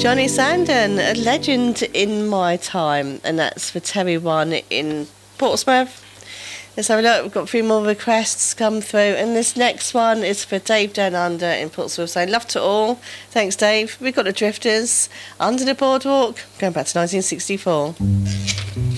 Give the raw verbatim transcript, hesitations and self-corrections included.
Johnny Sandon, a legend in my time, and that's for Terry One in Portsmouth. Let's have a look. We've got a few more requests come through, and this next one is for Dave Down Under in Portsmouth saying, love to all. Thanks, Dave. We've got the Drifters, Under the Boardwalk, going back to nineteen sixty-four.